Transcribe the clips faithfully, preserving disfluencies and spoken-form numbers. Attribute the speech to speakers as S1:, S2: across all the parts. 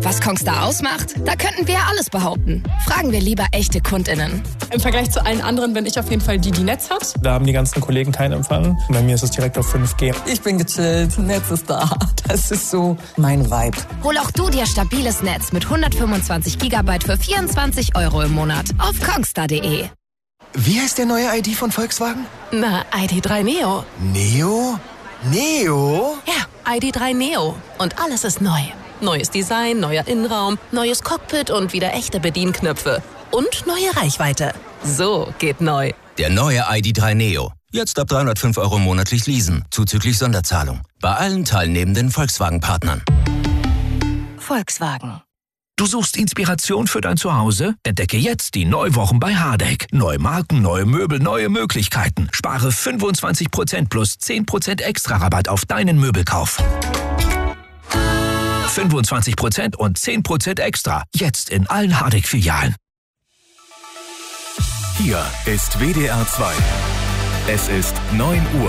S1: Was Kongstar ausmacht? Da könnten wir alles behaupten. Fragen wir lieber echte KundInnen.
S2: Im Vergleich zu allen anderen bin ich auf jeden Fall die, die Netz hat.
S3: Da haben die ganzen Kollegen keinen Empfang. Bei mir ist es direkt auf fünf G.
S4: Ich bin gechillt, Netz ist da. Das ist so mein Vibe.
S1: Hol auch du dir stabiles Netz mit hundertfünfundzwanzig Gigabyte für vierundzwanzig Euro im Monat auf kongstar punkt de.
S5: Wie heißt der neue I D von Volkswagen?
S1: Na, I D drei Neo.
S5: Neo? Neo?
S1: Ja, I D drei Neo. Und alles ist neu. Neues Design, neuer Innenraum, neues Cockpit und wieder echte Bedienknöpfe. Und neue Reichweite. So geht neu.
S6: Der neue I D drei Neo. Jetzt ab dreihundertfünf Euro monatlich leasen, zuzüglich Sonderzahlung. Bei allen teilnehmenden Volkswagen-Partnern.
S1: Volkswagen.
S7: Du suchst Inspiration für dein Zuhause? Entdecke jetzt die Neuwochen bei Hardegg. Neue Marken, neue Möbel, neue Möglichkeiten. Spare fünfundzwanzig Prozent plus zehn Prozent extra Rabatt auf deinen Möbelkauf. fünfundzwanzig Prozent und zehn Prozent extra. Jetzt in allen Hardegg-Filialen.
S8: Hier ist W D R zwei. Es ist neun Uhr.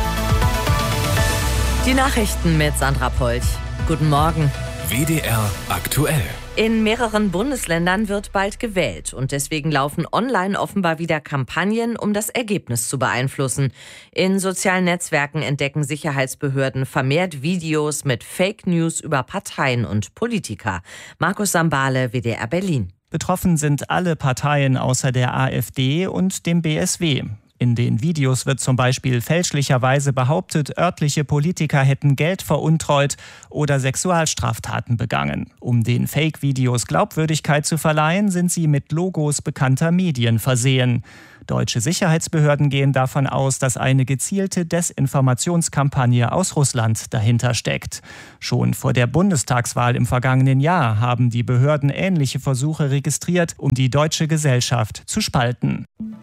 S9: Die Nachrichten mit Sandra Polch. Guten Morgen.
S8: W D R aktuell.
S9: In mehreren Bundesländern wird bald gewählt und deswegen laufen online offenbar wieder Kampagnen, um das Ergebnis zu beeinflussen. In sozialen Netzwerken entdecken Sicherheitsbehörden vermehrt Videos mit Fake News über Parteien und Politiker. Markus Sambale, W D R Berlin.
S10: Betroffen sind alle Parteien außer der AfD und dem B S W. In den Videos wird zum Beispiel fälschlicherweise behauptet, örtliche Politiker hätten Geld veruntreut oder Sexualstraftaten begangen. Um den Fake-Videos Glaubwürdigkeit zu verleihen, sind sie mit Logos bekannter Medien versehen. Deutsche Sicherheitsbehörden gehen davon aus, dass eine gezielte Desinformationskampagne aus Russland dahinter steckt. Schon vor der Bundestagswahl im vergangenen Jahr haben die Behörden ähnliche Versuche registriert, um die deutsche Gesellschaft zu spalten.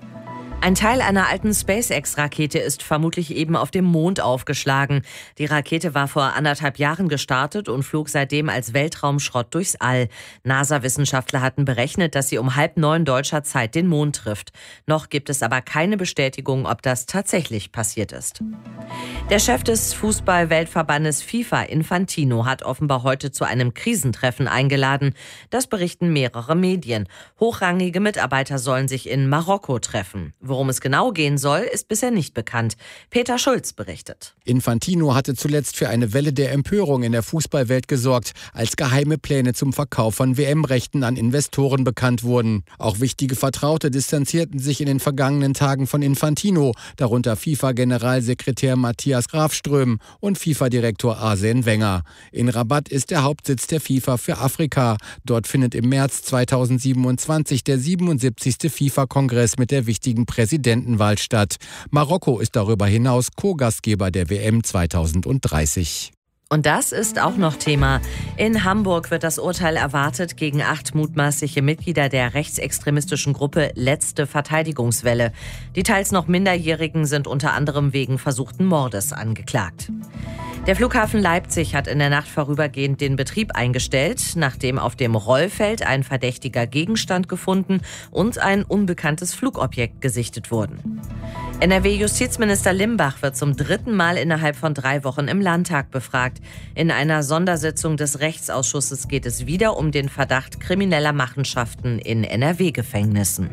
S9: Ein Teil einer alten SpaceX-Rakete ist vermutlich eben auf dem Mond aufgeschlagen. Die Rakete war vor anderthalb Jahren gestartet und flog seitdem als Weltraumschrott durchs All. NASA-Wissenschaftler hatten berechnet, dass sie um halb neun deutscher Zeit den Mond trifft. Noch gibt es aber keine Bestätigung, ob das tatsächlich passiert ist. Der Chef des Fußball-Weltverbandes FIFA, Infantino, hat offenbar heute zu einem Krisentreffen eingeladen. Das berichten mehrere Medien. Hochrangige Mitarbeiter sollen sich in Marokko treffen. Worum es genau gehen soll, ist bisher nicht bekannt. Peter Schulz berichtet.
S11: Infantino hatte zuletzt für eine Welle der Empörung in der Fußballwelt gesorgt, als geheime Pläne zum Verkauf von W M-Rechten an Investoren bekannt wurden. Auch wichtige Vertraute distanzierten sich in den vergangenen Tagen von Infantino, darunter FIFA-Generalsekretär Matthias Grafström und FIFA-Direktor Arsene Wenger. In Rabat ist der Hauptsitz der FIFA für Afrika. Dort findet im März zweitausendsiebenundzwanzig der siebenundsiebzigste FIFA-Kongress mit der wichtigen Präsidentenwahl statt. Marokko ist darüber hinaus Co-Gastgeber der W M zweitausenddreißig.
S9: Und das ist auch noch Thema. In Hamburg wird das Urteil erwartet gegen acht mutmaßliche Mitglieder der rechtsextremistischen Gruppe Letzte Verteidigungswelle. Die teils noch Minderjährigen sind unter anderem wegen versuchten Mordes angeklagt. Der Flughafen Leipzig hat in der Nacht vorübergehend den Betrieb eingestellt, nachdem auf dem Rollfeld ein verdächtiger Gegenstand gefunden und ein unbekanntes Flugobjekt gesichtet wurden. N R W-Justizminister Limbach wird zum dritten Mal innerhalb von drei Wochen im Landtag befragt. In einer Sondersitzung des Rechtsausschusses geht es wieder um den Verdacht krimineller Machenschaften in N R W-Gefängnissen.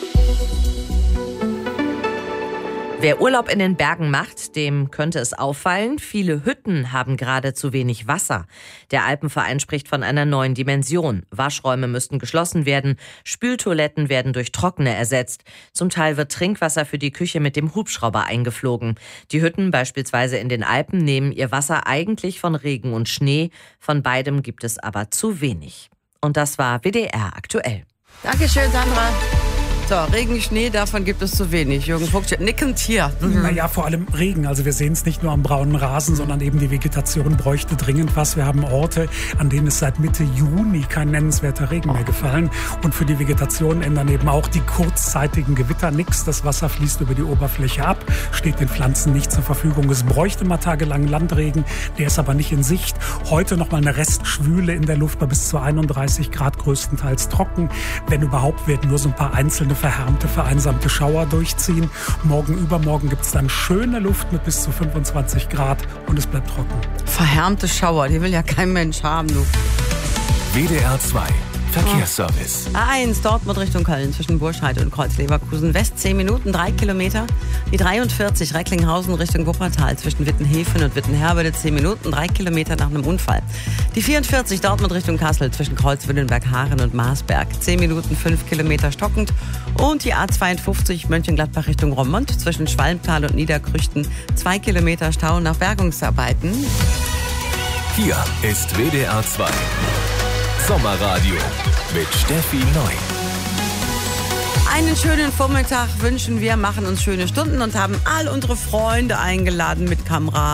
S9: Wer Urlaub in den Bergen macht, dem könnte es auffallen, viele Hütten haben gerade zu wenig Wasser. Der Alpenverein spricht von einer neuen Dimension. Waschräume müssten geschlossen werden, Spültoiletten werden durch trockene ersetzt. Zum Teil wird Trinkwasser für die Küche mit dem Hubschrauber eingeflogen. Die Hütten beispielsweise in den Alpen nehmen ihr Wasser eigentlich von Regen und Schnee. Von beidem gibt es aber zu wenig. Und das war W D R aktuell.
S12: Dankeschön, Sandra. So, Regen, Schnee, davon gibt es zu wenig. Jürgen Vogt, nickend hier.
S13: Mhm. Naja, vor allem Regen. Also wir sehen es nicht nur am braunen Rasen, sondern eben die Vegetation bräuchte dringend was. Wir haben Orte, an denen ist seit Mitte Juni kein nennenswerter Regen mehr gefallen. Und für die Vegetation ändern eben auch die kurzzeitigen Gewitter nichts. Das Wasser fließt über die Oberfläche ab, steht den Pflanzen nicht zur Verfügung. Es bräuchte mal tagelang Landregen, der ist aber nicht in Sicht. Heute nochmal eine Restschwüle in der Luft bei bis zu einunddreißig Grad, größtenteils trocken. Wenn überhaupt, werden nur so ein paar einzelne verhärmte, vereinsamte Schauer durchziehen. Morgen, übermorgen gibt es dann schöne Luft mit bis zu fünfundzwanzig Grad und es bleibt trocken.
S12: Verhärmte Schauer, die will ja kein Mensch haben, du.
S8: W D R zwei Verkehrsservice.
S12: A eins Dortmund Richtung Köln zwischen Burscheid und Kreuz Leverkusen West zehn Minuten, drei Kilometer. Die dreiundvierzig Recklinghausen Richtung Wuppertal zwischen Wittenhefen und Wittenherbede zehn Minuten, drei Kilometer nach einem Unfall. Die vierundvierzig Dortmund Richtung Kassel zwischen Kreuzwillenberg-Haaren und Marsberg zehn Minuten, fünf Kilometer stockend. Und die A zweiundfünfzig Mönchengladbach Richtung Roermond zwischen Schwalmtal und Niederkrüchten zwei Kilometer Stau nach Bergungsarbeiten.
S8: Hier ist W D R zwei Sommerradio mit Steffi Neu.
S12: Einen schönen Vormittag wünschen wir, machen uns schöne Stunden und haben all unsere Freunde eingeladen mit Kamera.